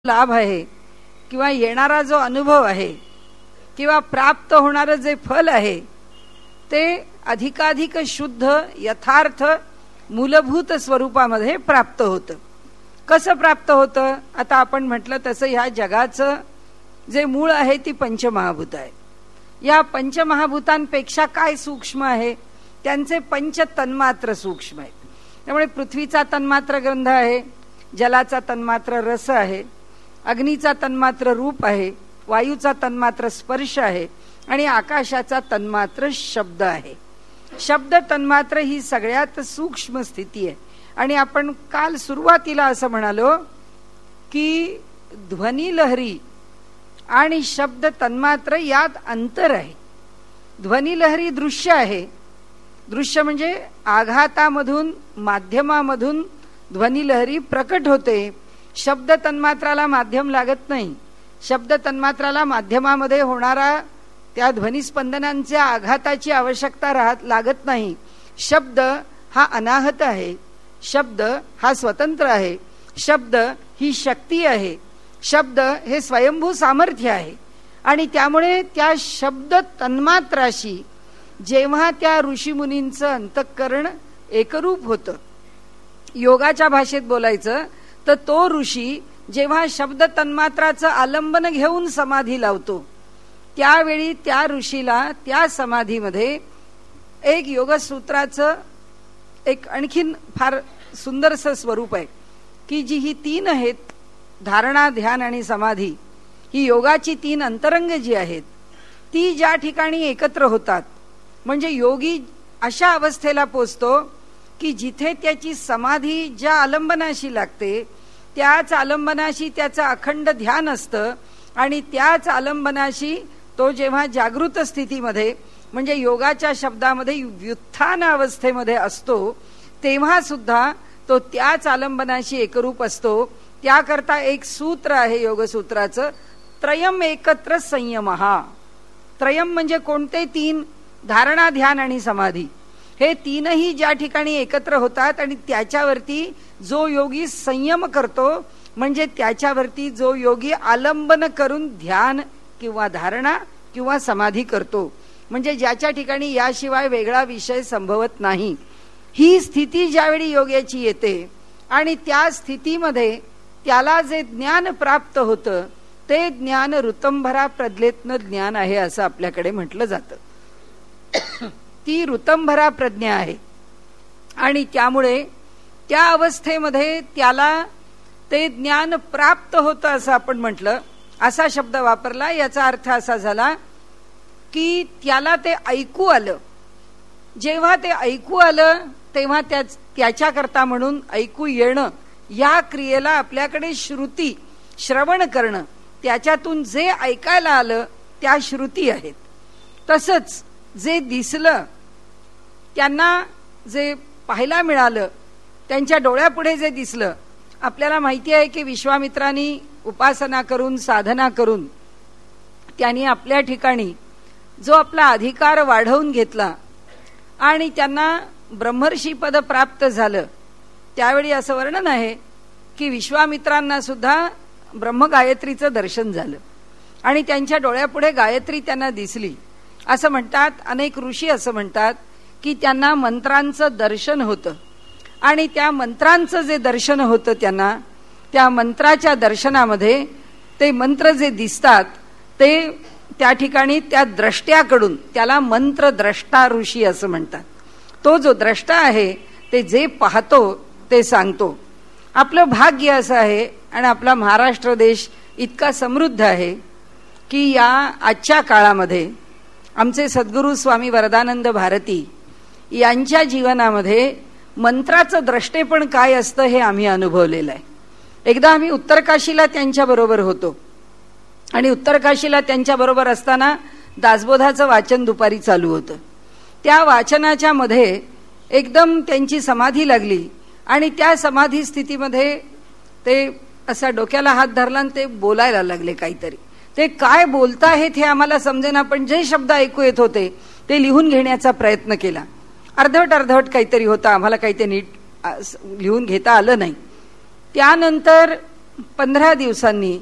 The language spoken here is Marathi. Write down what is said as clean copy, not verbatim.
लाभ आहे किंवा येणारा जो अनुभव आहे किंवा प्राप्त होणारं जे फल आहे ते अधिकाधिक शुद्ध यथार्थ मूलभूत स्वरूपामध्ये प्राप्त होतं. कसं प्राप्त होतं? आता आपण म्हटलं तसं ह्या जगाचं जे मूळ आहे ती पंचमहाभूत आहे. या पंचमहाभूतांपेक्षा काय सूक्ष्म आहे? त्यांचे पंच तन्मात्र सूक्ष्म आहेत. त्यामुळे पृथ्वीचा तन्मात्र गंध आहे, जलाचा तन्मात्र रस आहे, अग्नीचा तन्मात्र रूप आहे, वायूचा तन्मात्र स्पर्श आहे आणि आकाशाचा तन्मात्र शब्द आहे. शब्द तन्मात्र ही सगळ्यात सूक्ष्म स्थिती आहे. आणि आपण काल सुरुवातीला असं म्हणालो की ध्वनी लहरी आणि शब्द तन्मात्र यात अंतर आहे. ध्वनी लहरी दृश्य आहे. दृश्य म्हणजे आघातामधून माध्यमामधून ध्वनी लहरी प्रकट होते. शब्द तन्मात्राला माध्यम लागत नाही. शब्द तन्मात्राला माध्यमामध्ये होणारा त्या ध्वनिस्पंदनांच्या आघाताची आवश्यकता लागत नाही. शब्द हा अनाहत आहे. शब्द हा स्वतंत्र आहे. शब्द ही शक्ती आहे. शब्द हे स्वयंभू सामर्थ्य आहे. आणि त्यामुळे त्या शब्द तन्मात्राशी जेव्हा त्या ऋषीमुनींचं अंतःकरण एकरूप होतं, योगाच्या भाषेत बोलायचं तर तो ऋषी जेव्हा शब्द तन्मात्राचं आलंबन घेऊन समाधी लावतो त्यावेळी त्या ऋषीला त्या समाधीमध्ये एक योगसूत्राचं एक आणखीन फार सुंदरसं स्वरूप आहे की जी ही तीन आहेत, धारणा, ध्यान आणि समाधी, ही योगाची तीन अंतरंग जी आहेत ती ज्या ठिकाणी एकत्र होतात म्हणजे योगी अशा अवस्थेला पोचतो की जिथे त्याची समाधी ज्या आलंबनाशी लागते त्याच आलंबनाशी त्याचं अखंड ध्यान असतं आणि त्याच आलंबनाशी तो जेव्हा जागृत स्थितीमध्ये म्हणजे योगाच्या शब्दामध्ये व्युत्थान अवस्थेमध्ये असतो तेव्हा सुद्धा तो त्याच आलंबनाशी एकरूप असतो. त्याकरता एक सूत्र आहे योगसूत्राचं, त्रयम एकत्र संयमहा. त्रयम म्हणजे कोणते? तीन, धारणा, ध्यान आणि समाधी. हे तीनही ज्या ठिकाणी एकत्र होतात आणि त्याच्यावरती जो योगी संयम करतो म्हणजे त्याच्यावरती जो योगी आलंबन करून ध्यान किंवा धारणा किंवा समाधी करतो म्हणजे ज्याच्या ठिकाणी याशिवाय वेगळा विषय संभवत नाही, ही स्थिती ज्यावेळी योग्याची येते आणि त्या स्थितीमध्ये त्याला जे ज्ञान प्राप्त होतं ते ज्ञान ऋतंभरा प्रज्ञेतनं ज्ञान आहे असं आपल्याकडे म्हटलं जातं. ती ऋतंभरा प्रज्ञा आहे आणि त्यामुळे त्या अवस्थेमध्ये त्याला ते ज्ञान प्राप्त होतं असं आपण म्हटलं. असा शब्द वापरला. याचा अर्थ असा झाला की त्याला ते ऐकू आलं. जेव्हा ते ऐकू आलं तेव्हा त्याच्याकरता म्हणून ऐकू येणं या क्रियेला आपल्याकडे श्रुती, श्रवण करणं, त्याच्यातून जे ऐकायला आलं त्या श्रुती आहेत. तसंच जे दिसलं, त्यांना जे पाहायला मिळालं, त्यांच्या डोळ्यापुढे जे दिसलं, आपल्याला माहिती आहे की विश्वामित्रांनी उपासना करून साधना करून त्यांनी आपल्या ठिकाणी जो आपला अधिकार वाढवून घेतला आणि त्यांना ब्रह्मर्षी पद प्राप्त झालं. त्यावेळी असं वर्णन आहे की विश्वामित्रांना सुद्धा ब्रह्मगायत्रीचं दर्शन झालं आणि त्यांच्या डोळ्यापुढे गायत्री त्यांना दिसली. असं म्हणतात, अनेक ऋषी असं म्हणतात की त्यांना मंत्रांचं दर्शन होतं आणि त्या मंत्रांचं जे दर्शन होतं त्यांना, त्या मंत्राच्या दर्शनामध्ये ते मंत्र जे दिसतात ते त्या ठिकाणी त्या द्रष्ट्याकडून, त्याला मंत्रद्रष्टा ऋषी असं म्हणतात. तो जो द्रष्टा आहे ते जे पाहतो ते सांगतो. आपलं भाग्य असं आहे आणि आपला महाराष्ट्र देश इतका समृद्ध आहे की या आजच्या काळामध्ये आमचे सद्गुरू स्वामी वरदानंद भारती यांच्या जीवनामध्ये मंत्राचं द्रष्टेपण काय असतं हे आम्ही अनुभवलेलं आहे. एकदा आम्ही उत्तरकाशीला त्यांच्याबरोबर होतो आणि उत्तरकाशीला त्यांच्याबरोबर असताना दासबोधाचं वाचन दुपारी चालू होतं. त्या वाचनाच्या मध्ये एकदम त्यांची समाधी लागली आणि त्या समाधी स्थितीमध्ये ते असा डोक्याला हात धरला आणि ते बोलायला लागले काहीतरी. ते काय बोलताहेत हे आम्हाला समजेना, पण जे शब्द ऐकू येत होते ते लिहून घेण्याचा प्रयत्न केला. अर्धवट काहीतरी होता, आम्हाला काही ते नीट लिहून घेता आलं नाही. त्यानंतर 15 दिवसांनी